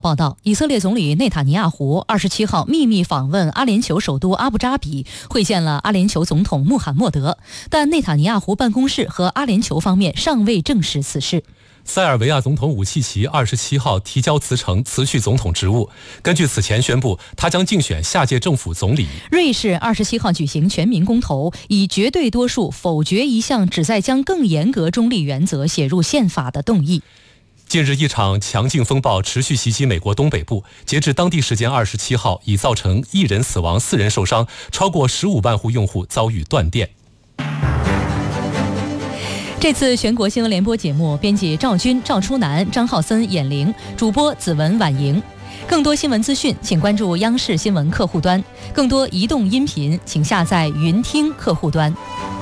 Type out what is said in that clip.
报道，以色列总理内塔尼亚胡27号秘密访问阿联酋首都阿布扎比，会见了阿联酋总统穆罕默德，但内塔尼亚胡办公室和阿联酋方面尚未证实此事。 塞尔维亚总统武契奇27号提交辞呈，辞去总统职务。根据此前宣布，他将竞选下届政府总理。 瑞士27号举行全民公投，以绝对多数否决一项旨在将更严格中立原则写入宪法的动议。 近日，一场强劲风暴持续袭击美国东北部，截至当地时间27号，已造成1人死亡、4人受伤，超过15万户用户遭遇断电。 这次全国新闻联播节目，编辑赵军、赵初南、张浩森、闫玲，主播子文、婉莹。更多新闻资讯，请关注央视新闻客户端；更多移动音频，请下载云听客户端。